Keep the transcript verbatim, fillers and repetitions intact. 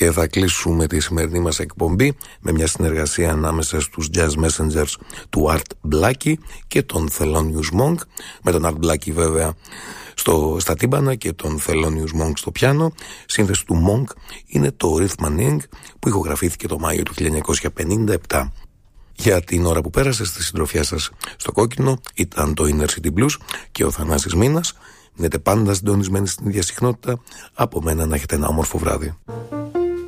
Και θα κλείσουμε τη σημερινή μας εκπομπή με μια συνεργασία ανάμεσα στους Jazz Messengers του Art Blakey και τον Thelonious Monk, με τον Art Blakey βέβαια στο, στα τύμπανα και τον Thelonious Monk στο πιάνο. Σύνθεση του Monk είναι το Rhythmaning, που ηχογραφήθηκε το Μάιο του χίλια εννιακόσια πενήντα επτά. Για την ώρα που πέρασε στη συντροφιά σας στο κόκκινο ήταν το Inner City Blues και ο Θανάσης Μήνας. Μείνετε πάντα συντονισμένοι στην ίδια συχνότητα. Από μένα να έχετε ένα όμορφο βράδυ.